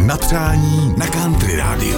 na přání na Country Rádiu.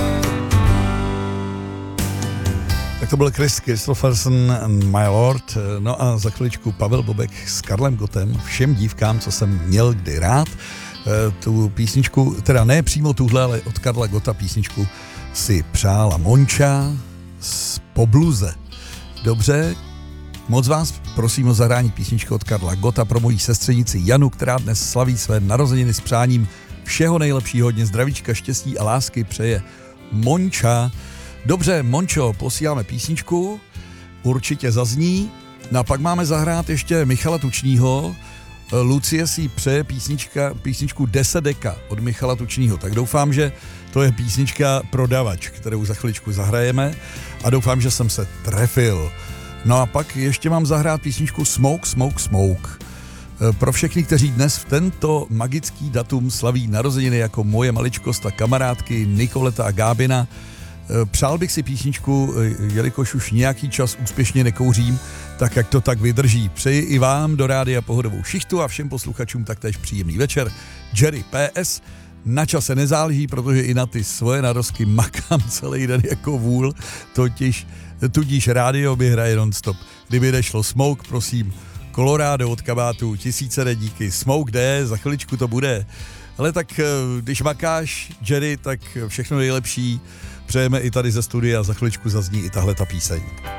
Tak to byl Chris Christopherson and My Lord. No a za chviličku Pavel Bobek s Karlem Gottem. Všem dívkám, co jsem měl kdy rád. Tu písničku, teda ne přímo tuhle, ale od Karla Gotta písničku si přála Monča z Pobluze. Dobře, moc vás prosím o zahrání písničku od Karla Gotta pro moji sestřenici Janu, která dnes slaví své narozeniny s přáním všeho nejlepšího, hodně zdravíčka, štěstí a lásky přeje Monča. Dobře, Mončo, posíláme písničku, určitě zazní. No a pak máme zahrát ještě Michala Tučnýho. Lucie si přeje písničku Desedeka od Michala Tučnýho. Tak doufám, že to je písnička Prodavač, kterou za chviličku zahrajeme a doufám, že jsem se trefil. No a pak ještě mám zahrát písničku Smoke, Smoke, Smoke. Pro všechny, kteří dnes v tento magický datum slaví narozeniny jako moje maličkost a kamarádky Nikoleta a Gábina, přál bych si písničku, jelikož už nějaký čas úspěšně nekouřím, tak jak to tak vydrží. Přeji i vám do rádia pohodovou šichtu a všem posluchačům taktéž příjemný večer. Jerry PS. Na čase nezáleží, protože i na ty svoje narozky makám celý den jako vůl, tudíž rádio mi hraje non-stop. Kdyby nešlo Smoke, prosím, Colorado od kabátu, tisíce díky. Smoke jde, za chviličku to bude. Ale tak když makáš, Jerry, tak všechno nejlepší. Přejeme i tady ze studia, za chviličku zazní i tahle ta píseň.